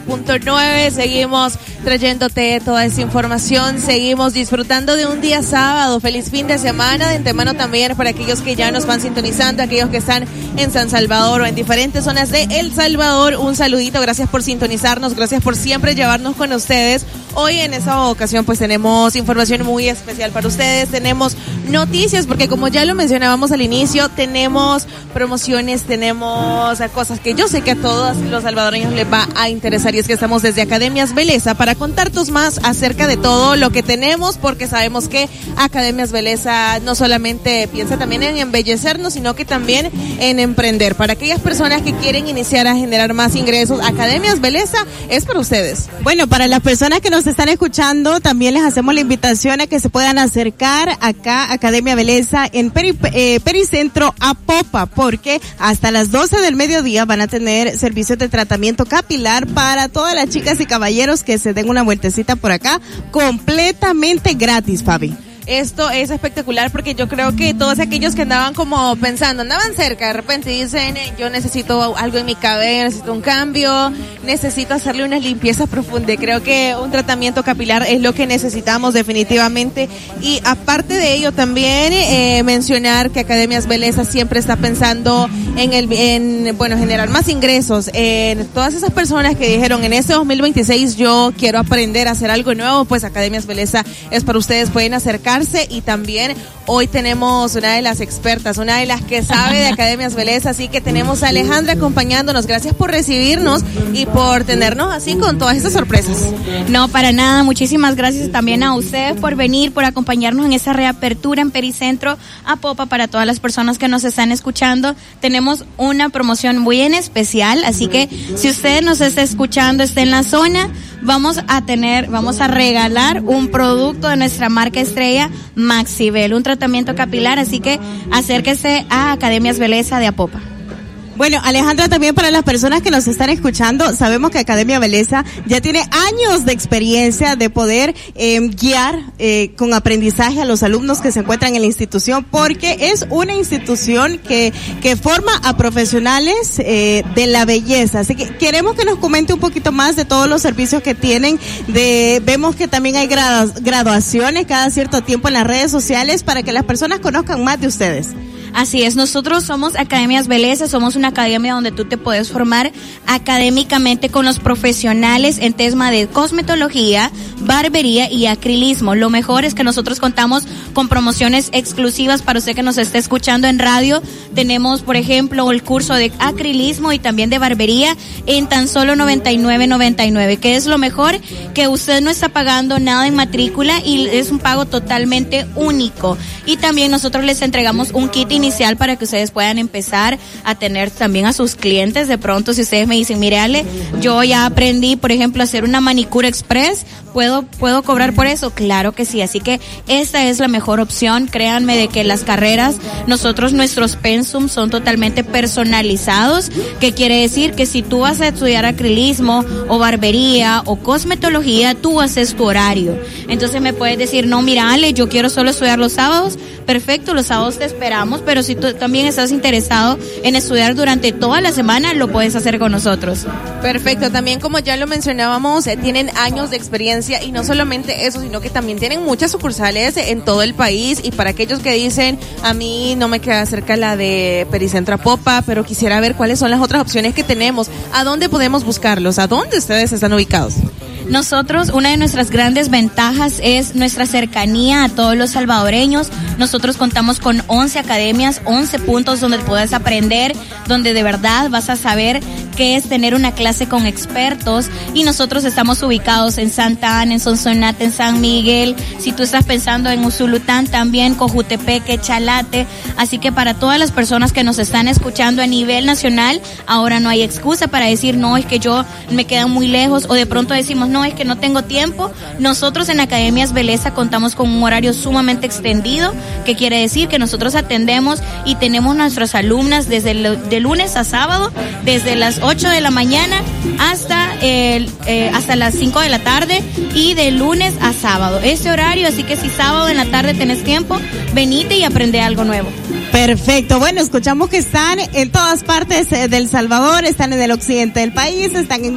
99.9. Seguimos trayéndote toda esa información. Seguimos disfrutando de un día sábado. Feliz fin de semana. De antemano también para aquellos que ya nos van sintonizando, aquellos que están en San Salvador o en diferentes zonas de El Salvador. Un saludito. Gracias por sintonizarnos. Gracias por siempre llevarnos con ustedes. Hoy en esta ocasión pues tenemos información muy especial para ustedes. Tenemos noticias porque como ya lo mencionábamos al inicio, tenemos promociones, tenemos cosas que yo sé que a todos los salvadoreños les va a interesar, y es que estamos desde Academias Beleza para contarnos más acerca de todo lo que tenemos, porque sabemos que Academias Beleza no solamente piensa también en embellecernos, sino que también en emprender. Para aquellas personas que quieren iniciar a generar más ingresos, Academias Beleza es para ustedes. Bueno, para las personas que nos están escuchando, también les hacemos la invitación a que se puedan acercar acá a Academia Beleza en Pericentro Apopa, porque hasta las 12 del mediodía van a tener servicios de tratamiento capilar para todas las chicas y caballeros que se den una vueltecita por acá, completamente gratis, Fabi. Esto es espectacular porque yo creo que todos aquellos que andaban como pensando, andaban cerca, de repente dicen, yo necesito algo en mi cabello, necesito un cambio, necesito hacerle una limpieza profunda. Creo que un tratamiento capilar es lo que necesitamos definitivamente. Y aparte de ello también mencionar que Academias Beleza siempre está pensando en generar más ingresos. En todas esas personas que dijeron en este 2026 yo quiero aprender a hacer algo nuevo, pues Academias Beleza es para ustedes, pueden acercar. Y también hoy tenemos una de las expertas, una de las que sabe de Academias Beleza, así que tenemos a Alejandra acompañándonos. Gracias por recibirnos y por tenernos así con todas estas sorpresas. No, para nada, muchísimas gracias también a ustedes por venir, por acompañarnos en esa reapertura en Pericentro Apopa. Para todas las personas que nos están escuchando, tenemos una promoción muy en especial, así que si usted nos está escuchando, está en la zona, vamos a regalar un producto de nuestra marca estrella Maxibel, un tratamiento capilar, así que acérquese a Academias Beleza de Apopa. Bueno, Alejandra, también para las personas que nos están escuchando, sabemos que Academia Beleza ya tiene años de experiencia de poder guiar con aprendizaje a los alumnos que se encuentran en la institución, porque es una institución que forma a profesionales de la belleza. Así que queremos que nos comente un poquito más de todos los servicios que tienen. Vemos que también hay graduaciones cada cierto tiempo en las redes sociales para que las personas conozcan más de ustedes. Así es, nosotros somos Academias Beleza, somos una academia donde tú te puedes formar académicamente con los profesionales en tema de cosmetología, barbería y acrilismo. Lo mejor es que nosotros contamos con promociones exclusivas para usted que nos esté escuchando en radio. Tenemos, por ejemplo, el curso de acrilismo y también de barbería en tan solo $99.99, que es lo mejor, que usted no está pagando nada en matrícula y es un pago totalmente único. Y también nosotros les entregamos un kit inicial para que ustedes puedan empezar a tener también a sus clientes. De pronto, si ustedes me dicen, mire Ale, yo ya aprendí, por ejemplo, a hacer una manicura express, ¿puedo cobrar por eso? Claro que sí, así que esta es la mejor opción. Créanme de que las carreras, nuestros pensum son totalmente personalizados, que quiere decir que si tú vas a estudiar acrilismo o barbería o cosmetología, tú haces tu horario. Entonces me puedes decir, no, mira Ale, yo quiero solo estudiar los sábados. Perfecto, los sábados te esperamos, pero si tú también estás interesado en estudiar durante toda la semana, lo puedes hacer con nosotros. Perfecto, también como ya lo mencionábamos, tienen años de experiencia, y no solamente eso, sino que también tienen muchas sucursales en todo el país. Y para aquellos que dicen, a mí no me queda cerca la de Pericentro Apopa, pero quisiera ver cuáles son las otras opciones que tenemos, ¿a dónde podemos buscarlos? ¿A dónde ustedes están ubicados? Nosotros, una de nuestras grandes ventajas es nuestra cercanía a todos los salvadoreños. Nosotros contamos con 11 academias, 11 puntos donde puedes aprender, donde de verdad vas a saber qué es tener una clase con expertos. Y nosotros estamos ubicados en Santa Ana, en Sonsonate, en San Miguel. Si tú estás pensando en Usulután, también Cojutepeque, Chalate. Así que para todas las personas que nos están escuchando a nivel nacional, ahora no hay excusa para decir, no, es que yo me queda muy lejos, o de pronto decimos, no, es que no tengo tiempo. Nosotros en Academias Beleza contamos con un horario sumamente extendido, que quiere decir que nosotros atendemos y tenemos nuestras alumnas desde de lunes a sábado, desde las 8 de la mañana hasta las 5 de la tarde, y de lunes a sábado. Ese horario, así que si sábado en la tarde tenés tiempo, venite y aprende algo nuevo. Perfecto, bueno, escuchamos que están en todas partes del Salvador, están en el occidente del país, están en